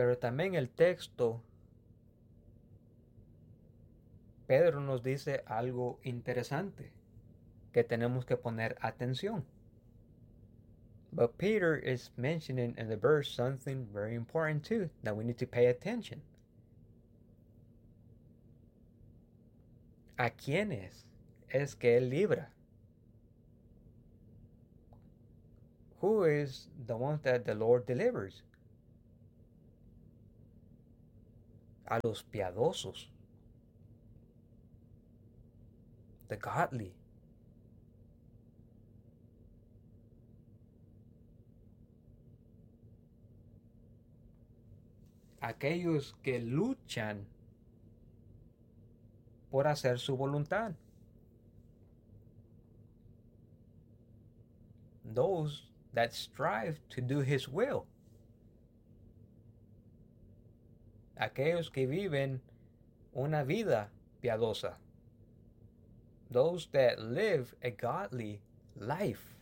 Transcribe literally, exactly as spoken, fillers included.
Pero también el texto, Pedro nos dice algo interesante que tenemos que poner atención. But Peter is mentioning in the verse something very important too, that we need to pay attention. ¿A quiénes es que él libra? Who is the one that the Lord delivers? A los piadosos. The godly. Aquellos que luchan por hacer su voluntad. Those that strive to do his will. Aquellos que viven una vida piadosa. Those that live a godly life.